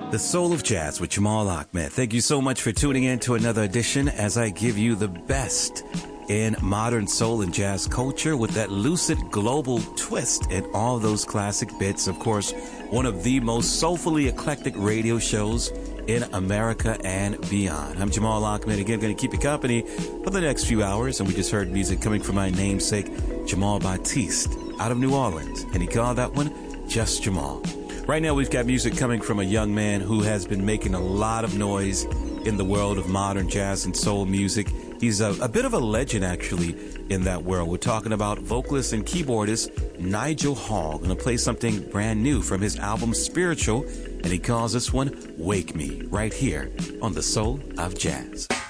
The Soul of Jazz with Jamal Ahmed. Thank you so much for tuning in to another edition as I give you the best in modern soul and jazz culture with that lucid global twist and all those classic bits. Of course, one of the most soulfully eclectic radio shows in America and beyond. I'm Jamal Ahmed, again, going to keep you company for the next few hours. And we just heard music coming from my namesake, Jamal Batiste, out of New Orleans. And he called that one Just Jamal. Right now, we've got music coming from a young man who has been making a lot of noise in the world of modern jazz and soul music. He's a bit of a legend, actually, in that world. We're talking about vocalist and keyboardist Nigel Hall. Going to play something brand new from his album Spiritual, and he calls this one Wake Me, right here on The Soul of Jazz.